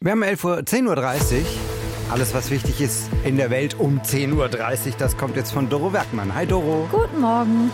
Wir haben 10.30 Uhr. Alles, was wichtig ist in der Welt um 10.30 Uhr, das kommt jetzt von Doro Werkmann. Hi Doro. Guten Morgen.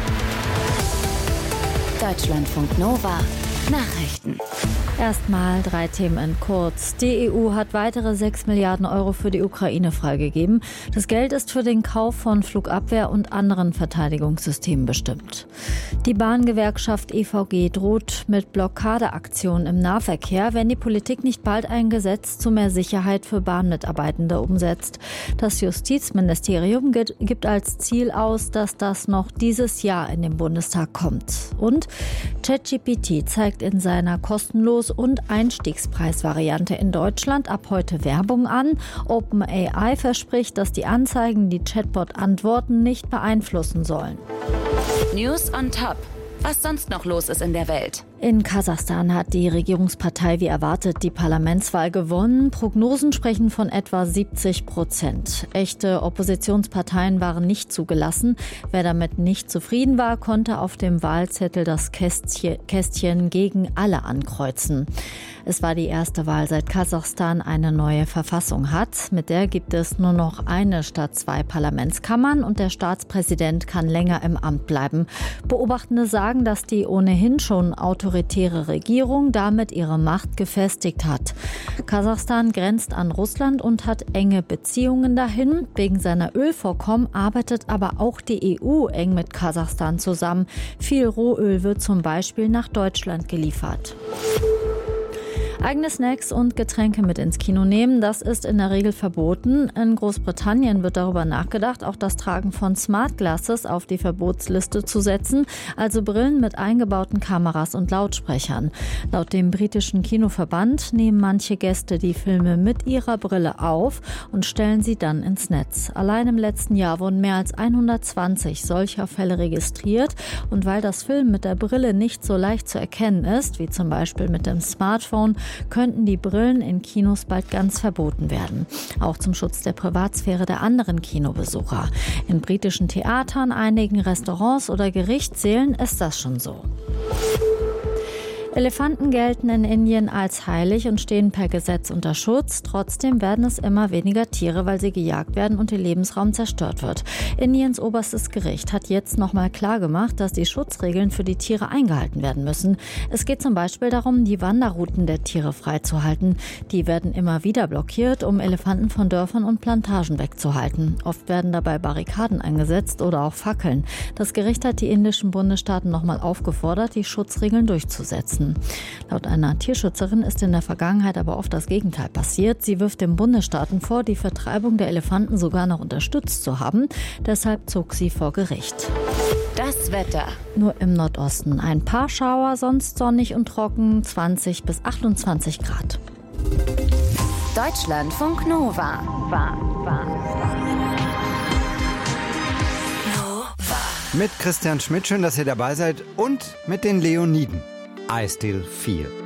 Deutschlandfunk Nova. Nachrichten. Erstmal 3 Themen in kurz. Die EU hat weitere 6 Milliarden Euro für die Ukraine freigegeben. Das Geld ist für den Kauf von Flugabwehr- und anderen Verteidigungssystemen bestimmt. Die Bahngewerkschaft EVG droht mit Blockadeaktionen im Nahverkehr, wenn die Politik nicht bald ein Gesetz zu mehr Sicherheit für Bahnmitarbeitende umsetzt. Das Justizministerium gibt als Ziel aus, dass das noch dieses Jahr in den Bundestag kommt. Und ChatGPT zeigt in seiner kostenlos und Einstiegspreisvariante in Deutschland ab heute Werbung an. OpenAI verspricht, dass die Anzeigen die Chatbot-Antworten nicht beeinflussen sollen. News on top. Was sonst noch los ist in der Welt. In Kasachstan hat die Regierungspartei wie erwartet die Parlamentswahl gewonnen. Prognosen sprechen von etwa 70%. Echte Oppositionsparteien waren nicht zugelassen. Wer damit nicht zufrieden war, konnte auf dem Wahlzettel das Kästchen gegen alle ankreuzen. Es war die erste Wahl, seit Kasachstan eine neue Verfassung hat. Mit der gibt es nur noch eine statt 2 Parlamentskammern und der Staatspräsident kann länger im Amt bleiben. Beobachtende sagen, dass die ohnehin schon autoritäre Regierung damit ihre Macht gefestigt hat. Kasachstan grenzt an Russland und hat enge Beziehungen dahin. Wegen seiner Ölvorkommen arbeitet aber auch die EU eng mit Kasachstan zusammen. Viel Rohöl wird zum Beispiel nach Deutschland geliefert. Eigene Snacks und Getränke mit ins Kino nehmen, das ist in der Regel verboten. In Großbritannien wird darüber nachgedacht, auch das Tragen von Smart Glasses auf die Verbotsliste zu setzen, also Brillen mit eingebauten Kameras und Lautsprechern. Laut dem britischen Kinoverband nehmen manche Gäste die Filme mit ihrer Brille auf und stellen sie dann ins Netz. Allein im letzten Jahr wurden mehr als 120 solcher Fälle registriert und weil das Filmen mit der Brille nicht so leicht zu erkennen ist, wie zum Beispiel mit dem Smartphone, könnten die Brillen in Kinos bald ganz verboten werden. Auch zum Schutz der Privatsphäre der anderen Kinobesucher. In britischen Theatern, einigen Restaurants oder Gerichtssälen ist das schon so. Elefanten gelten in Indien als heilig und stehen per Gesetz unter Schutz. Trotzdem werden es immer weniger Tiere, weil sie gejagt werden und ihr Lebensraum zerstört wird. Indiens oberstes Gericht hat jetzt nochmal klargemacht, dass die Schutzregeln für die Tiere eingehalten werden müssen. Es geht zum Beispiel darum, die Wanderrouten der Tiere freizuhalten. Die werden immer wieder blockiert, um Elefanten von Dörfern und Plantagen wegzuhalten. Oft werden dabei Barrikaden eingesetzt oder auch Fackeln. Das Gericht hat die indischen Bundesstaaten nochmal aufgefordert, die Schutzregeln durchzusetzen. Laut einer Tierschützerin ist in der Vergangenheit aber oft das Gegenteil passiert. Sie wirft den Bundesstaaten vor, die Vertreibung der Elefanten sogar noch unterstützt zu haben. Deshalb zog sie vor Gericht. Das Wetter. Nur im Nordosten ein paar Schauer, sonst sonnig und trocken, 20 bis 28 Grad. Deutschlandfunk Nova. Mit Christian Schmidt, schön, dass ihr dabei seid und mit den Leoniden. I Still Feel.